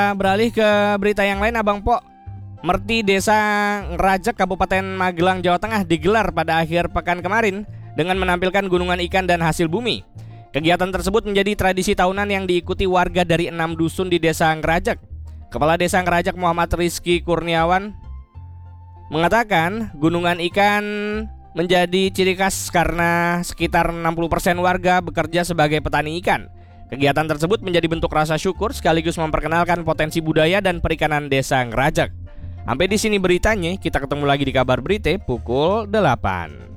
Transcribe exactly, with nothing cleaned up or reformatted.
Kita beralih ke berita yang lain, Abang Po. Merti Desa Ngerajak Kabupaten Magelang, Jawa Tengah digelar pada akhir pekan kemarin dengan menampilkan gunungan ikan dan hasil bumi. Kegiatan tersebut menjadi tradisi tahunan yang diikuti warga dari enam dusun di Desa Ngerajak. Kepala Desa Ngerajak Muhammad Rizky Kurniawan mengatakan gunungan ikan menjadi ciri khas karena sekitar enam puluh persen warga bekerja sebagai petani ikan. Kegiatan tersebut menjadi bentuk rasa syukur sekaligus memperkenalkan potensi budaya dan perikanan Desa Ngerajak. Sampai di sini beritanya, kita ketemu lagi di kabar berita pukul delapan.